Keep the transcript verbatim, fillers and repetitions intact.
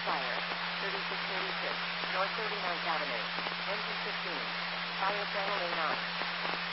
fire. thirty-six thirty-six, North thirty-ninth Avenue. Engine fifteen. Fire channel A nine.